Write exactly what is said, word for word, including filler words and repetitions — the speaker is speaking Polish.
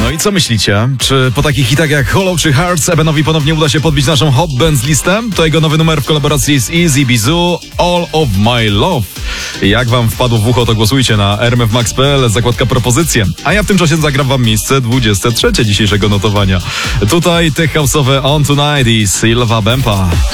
No i co myślicie? Czy po takich hitach jak Hollow czy Hearts Ebenowi ponownie uda się podbić naszą Hot Bands listę? To jego nowy numer w kolaboracji z Easy Bizu, All of My Love. Jak wam wpadło w ucho, to głosujcie na r m f max kropka p l, zakładka propozycje. A ja w tym czasie zagram wam miejsce dwudzieste trzecie dzisiejszego notowania. Tutaj tech house'owe On Tonight i Silva Bempa.